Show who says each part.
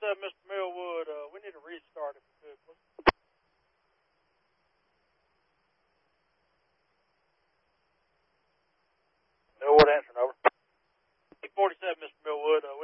Speaker 1: Mr. Millwood. We need to restart if we could, please. Millwood answering, over. 47, Mr. Millwood.